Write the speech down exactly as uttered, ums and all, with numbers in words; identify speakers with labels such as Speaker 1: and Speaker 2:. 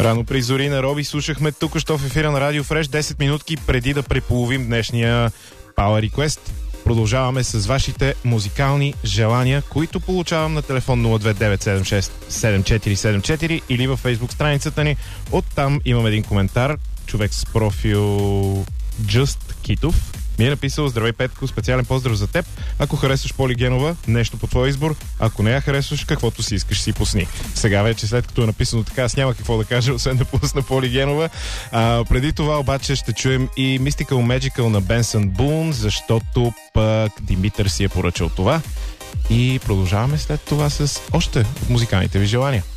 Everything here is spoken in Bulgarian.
Speaker 1: Рано при зори на Роби слушахме тук що в ефира на Радио Фреш десет минутки преди да преполовим днешния Power Request. Продължаваме с вашите музикални желания, които получавам на телефон нула две девет седем шест седем четири седем четири или във фейсбук страницата ни. Оттам имам един коментар. Човек с профил Just Китов ми е написал: здравей, Петко, специален поздрав за теб. Ако харесваш Поли Генова, нещо по твой избор. Ако не я харесваш, каквото си искаш, си пусни. Сега вече, след като е написано така, аз няма какво да кажа, освен да пусна Поли Генова. А, преди това обаче ще чуем и Mystical Magical на Benson Boone, защото пък Димитър си е поръчал това. И продължаваме след това с още от музикалните ви желания.